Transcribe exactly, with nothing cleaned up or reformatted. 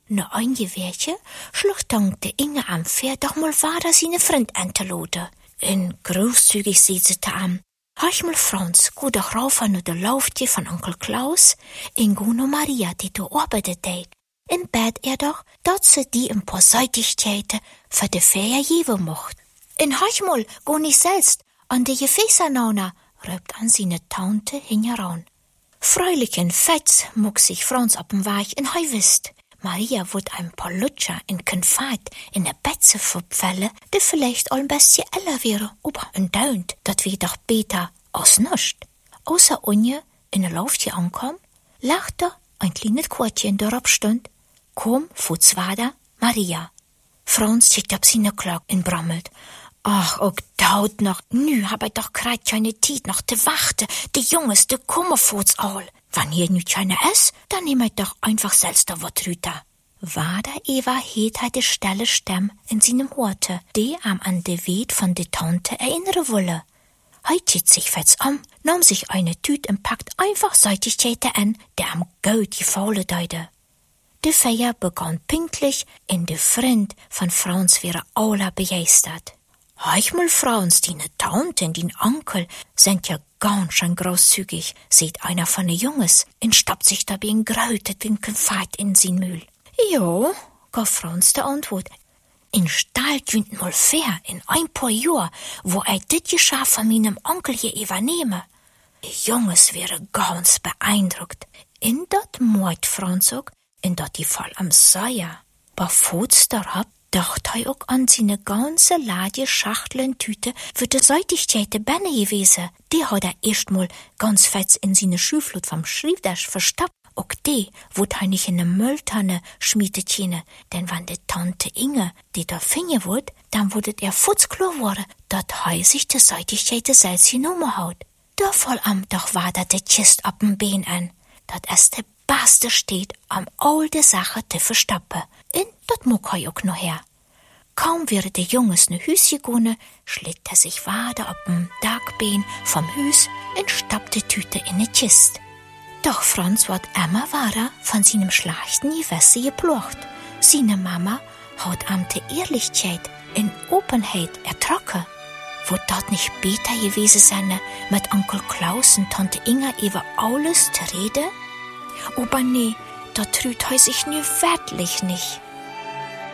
Ne eingewehrtje schlucht Tante Inge am Pferd doch mal vader seine Freund antelode. In großzügig sieht sie ta an. Hach mal Franz, gut doch rauf an de Lauftje von Onkel Klaus, in Guno Maria, die du arbeitet deit. In Bett er doch, dat se die ein paar Seitigkeiten für de Feier geben mocht. In hach mal, go nicht selbst, an de Gefäßer nauna, röpt an seine Tante hinjeraun. Freilich in Fetz muck sich Franz ab'm Weich in hei wisst. Maria wurd ein paar Lutscher in ken Fahrt in der Betze verpfälle, de vielleicht all ein bisschen eller wäre, aber en Daunt, dat wie doch beter aus nischt. Außer Unje in der Lauftje ankam, lachte ein kleines Quartchen darauf stund, komm, Futzwader, Maria. Franz schickt ab seine Glock in Brammelt. Ach, ook daut noch, nu hab ich doch grad keine Tiet noch te wachte, de Junges, de Kummerfuts all. Wann hier nu keine es, dann nehm ich doch einfach selbst da wat rüter. Wader Eva het hat de stelle Stemm in seinem Horte, de am an de Weet von de Tante erinnere wolle. Heit zieht sich fetz am, nahm sich eine Tüt und packt einfach Seitigkeiten an, der am Gold die Faule deide. De Feier begann pünktlich, in de Freund von Franz wäre aller begeistert. Hach mal, Franz, die Tante und die Onkel sind ja ganz schön großzügig, sieht einer von de Junges, und stappt sich dabei in Grautet den Fahrt in sin Mühl. Jo, gab Franz der Antwort. In Stahl künnt mal fair, in ein paar Jahr, wo er dit Geschäft von meinem Onkel hier übernehme. De Junges wäre ganz beeindruckt. In dat moit Franz auch, in dat die Fall am Seier. Bevor darauf dacht er auch an seine ganze Ladje Schachteln Tüte für de Seitigkeiten Benne gewesen. Die hat er erstmal ganz fetz in seine Schüflut vom Schriebdasch verstappt. Auch die, wo er nicht in ne Mülltonne schmiedet chine, denn wenn de Tante Inge, die da finge wurd, dann wurdet er futzklar wurde, dat hei sich de Seitigkeiten selbst genommen haut. Da voll am doch war da de Kist ab'm Bein an, dat es de Baste steht, am all de Sache te verstappen. In dat muck hei auch noch her. Kaum wäre de Junges ne Hüs gegangen, schlitt er sich wade ab'm Dagbein vom Hüs und stappte Tüte in ne Kist. Doch Franz ward immer wahrer von seinem schlechten Gewässer geplocht. Seine Mama hat am de Ehrlichkeit in Openheit ertrocke. Wo dort nicht beter gewesen sein, mit Onkel Klaus und Tante Inga über alles zu reden? Aber nee, da trüht he sich nu wirklich nicht.